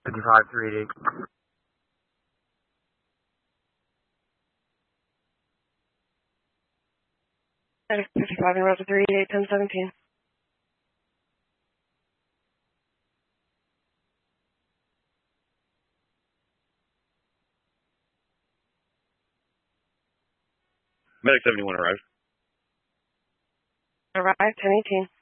55 388. Medic 55 and Rosa 388 1017. Medic 71 arrived. Arrived 1018.